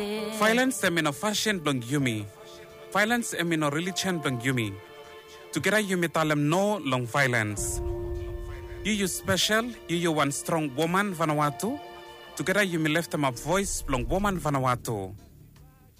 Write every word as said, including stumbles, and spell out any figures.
Violence em no fashion blong yumi. Violence em no religion blong yumi. Together yumi talem no long violence. You you special, you you one strong woman Vanuatu. Together yumi left them a voice blong woman Vanuatu.